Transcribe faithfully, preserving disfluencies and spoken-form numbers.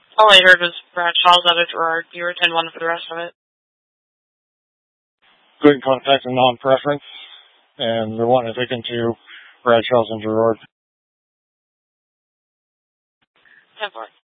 All I heard was Bradshaw's out of Gerard. You were ten one for the rest of it. Couldn't contact a non-preference, and they're wanting to take into Bradshaw's and Gerard. ten four.